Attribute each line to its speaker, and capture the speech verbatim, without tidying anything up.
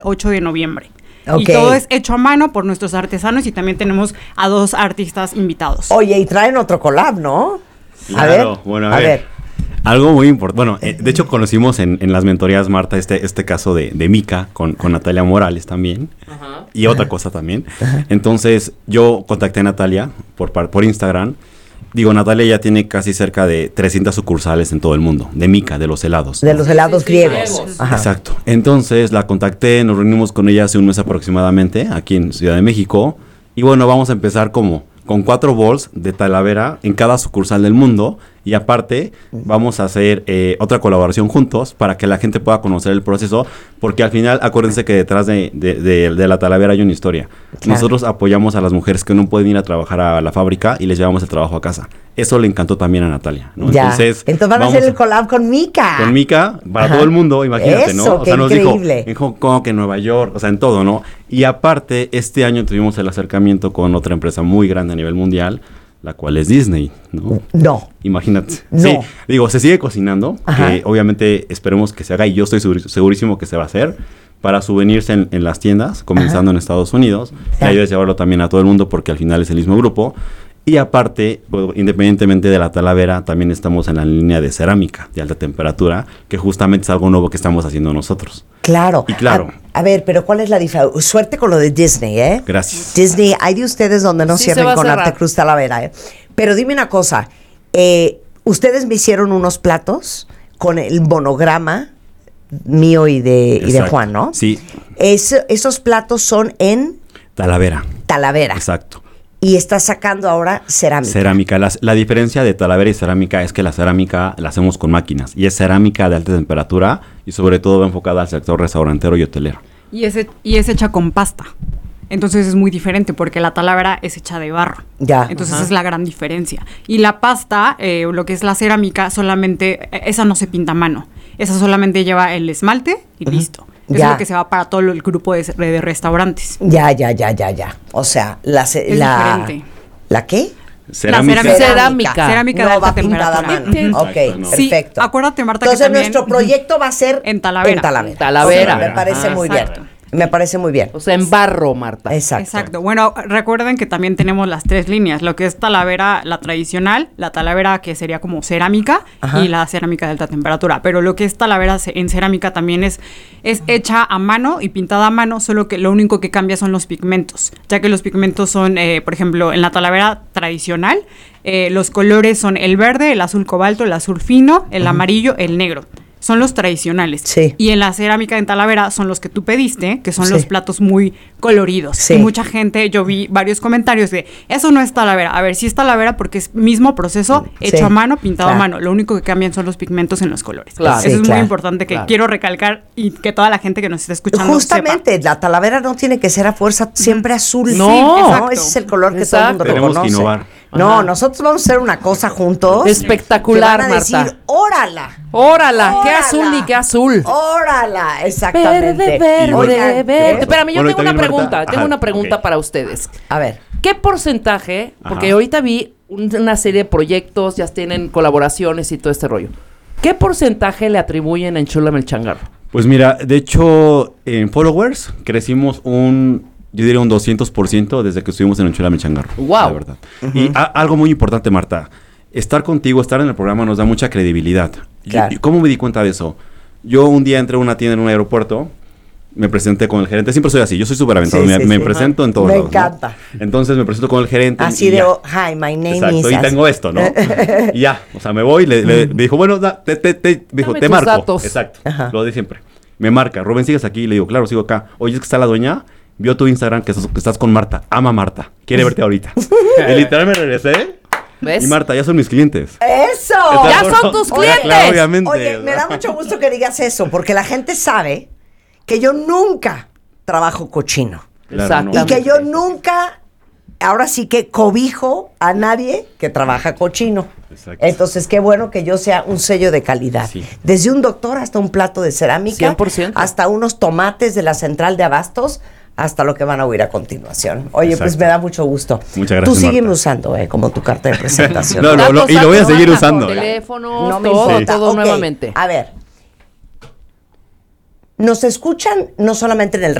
Speaker 1: ocho de noviembre.
Speaker 2: Okay.
Speaker 1: Y todo es hecho a mano por nuestros artesanos y también tenemos a dos artistas invitados.
Speaker 2: Oye, y traen otro collab, ¿no?
Speaker 3: Claro,
Speaker 2: a ver,
Speaker 3: bueno, a,
Speaker 2: a
Speaker 3: ver.
Speaker 2: ver.
Speaker 3: Algo muy importante. Bueno, eh, de hecho conocimos en, en las mentorías, Marta, este, este caso de, de Mica con, con Natalia Morales también. Ajá. Y otra cosa también. Ajá. Entonces, yo contacté a Natalia por, por Instagram. Digo, Natalia ya tiene casi cerca de trescientas sucursales en todo el mundo, de Mica, de los helados.
Speaker 2: De los helados
Speaker 4: sí, sí,
Speaker 2: griegos.
Speaker 3: Ajá. Exacto. Entonces la contacté, nos reunimos con ella hace un mes aproximadamente, aquí en Ciudad de México. Y bueno, vamos a empezar como con cuatro balls de Talavera en cada sucursal del mundo. Y aparte, vamos a hacer eh, otra colaboración juntos para que la gente pueda conocer el proceso. Porque al final, acuérdense que detrás de, de, de, de la Talavera hay una historia. Claro. Nosotros apoyamos a las mujeres que no pueden ir a trabajar a la fábrica y les llevamos el trabajo a casa. Eso le encantó también a Natalia, ¿no?
Speaker 2: Ya.
Speaker 3: Entonces,
Speaker 2: Entonces van a hacer el collab con Mica.
Speaker 3: Con Mica, para Ajá. todo el mundo, imagínate,
Speaker 2: Eso,
Speaker 3: ¿no? O
Speaker 2: qué
Speaker 3: sea, nos
Speaker 2: increíble.
Speaker 3: dijo en Hong Kong, en Nueva York, o sea, en todo, ¿no? Y aparte, este año tuvimos el acercamiento con otra empresa muy grande a nivel mundial, la cual es Disney, ¿no?
Speaker 2: No.
Speaker 3: Imagínate.
Speaker 2: No.
Speaker 3: Sí, digo, se sigue cocinando,
Speaker 2: Ajá.
Speaker 3: que obviamente esperemos que se haga, y yo estoy seguri- segurísimo que se va a hacer, para souvenirs en, en las tiendas, comenzando Ajá. en Estados Unidos. Sí. La idea es llevarlo también a todo el mundo, porque al final es el mismo grupo. Y aparte, bueno, independientemente de la Talavera, también estamos en la línea de cerámica de alta temperatura, que justamente es algo nuevo que estamos haciendo nosotros.
Speaker 2: Claro.
Speaker 3: Y claro.
Speaker 2: A, a ver, pero ¿cuál es la diferencia? Suerte con lo de Disney, ¿eh?
Speaker 3: Gracias.
Speaker 2: Disney, hay de ustedes donde no
Speaker 4: Sí,
Speaker 2: cierren con Arte Cruz Talavera, ¿eh? Pero dime una cosa, eh, ustedes me hicieron unos platos con el monograma mío y de, y de Juan, ¿no?
Speaker 3: Sí.
Speaker 2: Es, esos platos son en
Speaker 3: Talavera.
Speaker 2: Talavera.
Speaker 3: Exacto.
Speaker 2: Y estás sacando ahora cerámica.
Speaker 3: Cerámica. La, la diferencia de Talavera y cerámica es que la cerámica la hacemos con máquinas. Y es cerámica de alta temperatura y sobre todo va enfocada al sector restaurantero y hotelero.
Speaker 1: Y es, y es hecha con pasta. Entonces es muy diferente porque la Talavera es hecha de barro.
Speaker 2: Ya.
Speaker 1: Entonces
Speaker 2: Ajá.
Speaker 1: es la gran diferencia. Y la pasta, eh, lo que es la cerámica, solamente, esa no se pinta a mano. Esa solamente lleva el esmalte y uh-huh. listo. Eso
Speaker 2: ya.
Speaker 1: es lo que se va para todo el grupo de, de restaurantes.
Speaker 2: Ya, ya, ya, ya, ya. O sea, la...
Speaker 1: Es
Speaker 2: la
Speaker 1: diferente.
Speaker 2: ¿La qué?
Speaker 3: Cerámica.
Speaker 4: La cerámica.
Speaker 1: Cerámica
Speaker 2: no
Speaker 1: de alta
Speaker 2: va pintada
Speaker 1: temperatura.
Speaker 2: a mano. Ok,
Speaker 3: Exacto, no.
Speaker 2: perfecto.
Speaker 1: Sí, acuérdate, Marta,
Speaker 2: Entonces,
Speaker 1: que también...
Speaker 2: nuestro proyecto va a ser
Speaker 1: en Talavera.
Speaker 2: En Talavera.
Speaker 4: Talavera.
Speaker 2: O sea, me parece
Speaker 1: Ajá.
Speaker 2: muy
Speaker 1: Exacto.
Speaker 2: bien. Me parece muy bien.
Speaker 4: O sea, en barro, Marta.
Speaker 2: Exacto.
Speaker 1: Exacto. Bueno, recuerden que también tenemos las tres líneas, lo que es Talavera, la tradicional, la Talavera que sería como cerámica Ajá. y la cerámica de alta temperatura. Pero lo que es Talavera en cerámica también es, es hecha a mano y pintada a mano, solo que lo único que cambia son los pigmentos, ya que los pigmentos son, eh, por ejemplo, en la Talavera tradicional, eh, los colores son el verde, el azul cobalto, el azul fino, el uh-huh. amarillo, el negro. Son los tradicionales.
Speaker 2: Sí.
Speaker 1: Y en la cerámica en Talavera son los que tú pediste, que son
Speaker 2: sí.
Speaker 1: los platos muy coloridos.
Speaker 2: Sí.
Speaker 1: Y mucha gente, yo vi varios comentarios de, eso no es Talavera. A ver, sí es Talavera porque es mismo proceso, sí. hecho a mano, pintado claro. a mano. Lo único que cambian son los pigmentos en los colores.
Speaker 4: Claro.
Speaker 1: Eso
Speaker 2: sí,
Speaker 1: es
Speaker 2: claro.
Speaker 1: muy importante que
Speaker 4: claro.
Speaker 1: quiero recalcar y que toda la gente que nos está escuchando
Speaker 2: Justamente,
Speaker 1: sepa.
Speaker 2: La Talavera no tiene que ser a fuerza siempre azul.
Speaker 4: No.
Speaker 2: Sí,
Speaker 1: exacto.
Speaker 2: Ese es el color que
Speaker 4: Exacto.
Speaker 2: todo el mundo
Speaker 3: Tenemos
Speaker 2: reconoce.
Speaker 3: que innovar.
Speaker 2: No,
Speaker 4: Ajá.
Speaker 2: nosotros vamos a hacer una cosa juntos.
Speaker 4: Espectacular,
Speaker 2: que van a
Speaker 4: Marta.
Speaker 2: decir, órala.
Speaker 4: Órala, qué
Speaker 2: Órala.
Speaker 4: azul ni qué azul.
Speaker 2: Órala, exactamente.
Speaker 4: Verde, verde,
Speaker 2: Oigan,
Speaker 4: verde.
Speaker 2: ¿eh?
Speaker 4: Espérame, yo
Speaker 3: Bueno,
Speaker 4: tengo una
Speaker 3: también,
Speaker 4: pregunta,
Speaker 3: Marta.
Speaker 4: tengo
Speaker 3: Ajá,
Speaker 4: una pregunta
Speaker 3: ok.
Speaker 4: para ustedes.
Speaker 2: A ver.
Speaker 4: ¿Qué porcentaje, porque
Speaker 3: Ajá.
Speaker 4: ahorita vi un- una serie de proyectos, ya tienen colaboraciones y todo este rollo, ¿qué porcentaje le atribuyen a Enchúlame el Changarro?
Speaker 3: Pues mira, de hecho, en followers crecimos un, yo diría un doscientos por ciento desde que estuvimos en Enchúlame el Changarro.
Speaker 4: Wow.
Speaker 3: La verdad. Uh-huh. Y a, algo muy importante, Marta, estar contigo, estar en el programa nos da mucha credibilidad.
Speaker 2: Claro.
Speaker 3: Y, ¿Cómo me di cuenta de eso? Yo un día entré a una tienda en un aeropuerto, me presenté con el gerente, siempre soy así, yo soy súper aventado,
Speaker 2: Sí,
Speaker 3: me,
Speaker 2: sí,
Speaker 3: me
Speaker 2: sí.
Speaker 3: presento en todos
Speaker 2: Me
Speaker 3: lados, ¿no?
Speaker 2: encanta.
Speaker 3: Entonces me presento con el gerente.
Speaker 2: Así
Speaker 3: y
Speaker 2: de,
Speaker 3: ya.
Speaker 2: oh, hi, my name
Speaker 3: Exacto,
Speaker 2: is...
Speaker 3: y
Speaker 2: así.
Speaker 3: tengo esto, ¿no? Y ya, o sea, me voy, le, le, me dijo, bueno, da, te, te, te, me dijo,
Speaker 4: Dame
Speaker 3: te
Speaker 4: tus
Speaker 3: marco.
Speaker 4: datos.
Speaker 3: Exacto,
Speaker 2: Ajá.
Speaker 3: lo de siempre. Me marca, Rubén, ¿sigues aquí? Y le digo, claro, sigo acá. Oye, es que está la dueña, vio tu Instagram que estás, que estás con Marta, ama a Marta, quiere verte ahorita. Y literal me regresé.
Speaker 4: ¿Ves?
Speaker 3: Y Marta, ya son mis clientes.
Speaker 2: ¡Eso!
Speaker 4: ¡Ya son tus
Speaker 2: Oye,
Speaker 4: clientes!
Speaker 3: Claro, obviamente.
Speaker 2: Oye, me da mucho gusto que digas eso, porque la gente sabe que yo nunca trabajo cochino.
Speaker 3: Claro, no.
Speaker 2: Y que yo nunca, ahora sí que cobijo a nadie que trabaja cochino.
Speaker 3: Exacto.
Speaker 2: Entonces, qué bueno que yo sea un sello de calidad.
Speaker 3: Sí.
Speaker 2: Desde un doctor hasta un plato de cerámica,
Speaker 4: cien por ciento.
Speaker 2: hasta unos tomates de la central de abastos, hasta lo que van a oír a continuación. Oye,
Speaker 3: Exacto.
Speaker 2: pues me da mucho gusto.
Speaker 3: Muchas gracias,
Speaker 2: Tú sígueme
Speaker 3: Marta.
Speaker 2: usando, eh, como tu carta de presentación.
Speaker 3: No, no, no, y lo voy a seguir usando.
Speaker 4: Teléfonos,
Speaker 2: No me
Speaker 4: todo,
Speaker 2: importa.
Speaker 4: todo
Speaker 2: Ok,
Speaker 4: nuevamente.
Speaker 2: A ver. Nos escuchan no solamente en el